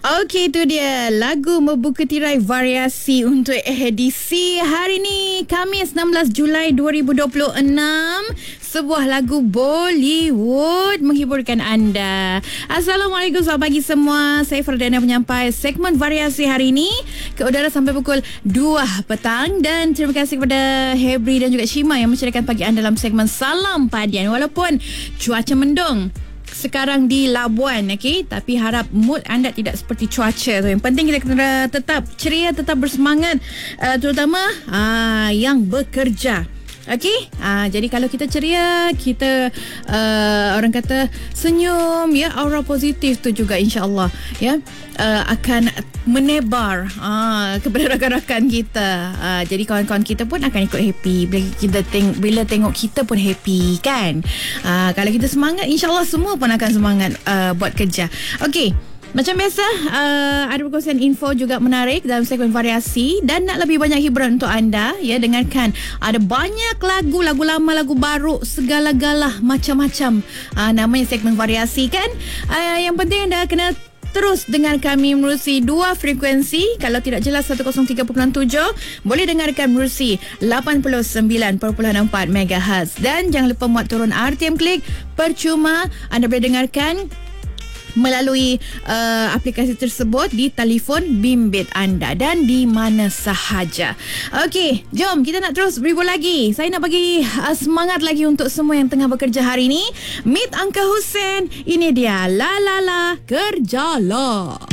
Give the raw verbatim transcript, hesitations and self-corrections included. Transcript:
Okey, itu dia lagu membuka tirai variasi untuk edisi hari ni, Khamis enam belas Julai dua ribu dua puluh enam. Sebuah lagu Bollywood menghiburkan anda. Assalamualaikum, selamat pagi semua. Saya Ferdana, penyampai segmen variasi hari ini ke udara sampai pukul dua petang. Dan terima kasih kepada Hebri dan juga Shima yang menceritakan pagi anda dalam segmen Salam Padian. Walaupun cuaca mendung sekarang di Labuan, okey, tapi harap mood anda tidak seperti cuaca tu. Yang penting kita kena tetap ceria, tetap bersemangat, uh, terutama uh, yang bekerja. Okey, uh, jadi kalau kita ceria, kita uh, orang kata senyum, ya, aura positif tu juga insya-Allah, ya, uh, akan menebar uh, kepada rakan-rakan kita. Uh, jadi kawan-kawan kita pun akan ikut happy bila kita teng- bila tengok kita pun happy, kan? Uh, kalau kita semangat, insya-Allah semua pun akan semangat uh, buat kerja. Okey. Macam biasa, uh, ada perkongsian info juga menarik dalam segmen variasi. Dan nak lebih banyak hiburan untuk anda, ya, dengarkan. Ada banyak lagu, lagu lama, lagu baru, segala-gala macam-macam. Uh, namanya segmen variasi, kan? Uh, yang penting anda kena terus dengar kami menerusi dua frekuensi. Kalau tidak jelas seratus tiga perpuluhan tujuh, boleh dengarkan menerusi lapan puluh sembilan perpuluhan empat megahertz. Dan jangan lupa muat turun R T M Klik. Percuma, anda boleh dengarkan melalui uh, aplikasi tersebut di telefon bimbit anda dan di mana sahaja. Okey, jom kita nak terus berhibur lagi. Saya nak bagi uh, semangat lagi untuk semua yang tengah bekerja hari ini. Meet Uncle Hussein. Ini dia La La La Kerjalah.